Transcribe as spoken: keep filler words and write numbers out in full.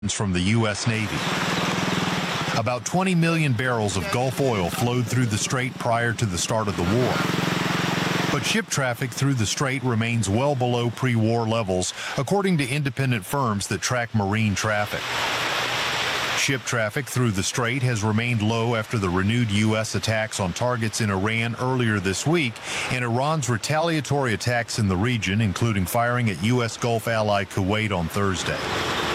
from the U S Navy. About twenty million barrels of Gulf oil flowed through the strait prior to the start of the war. But ship traffic through the strait remains well below pre-war levels, according to independent firms that track marine traffic. Ship traffic through the strait has remained low after the renewed U S attacks on targets in Iran earlier this week and Iran's retaliatory attacks in the region, including firing at U S Gulf ally Kuwait on Thursday.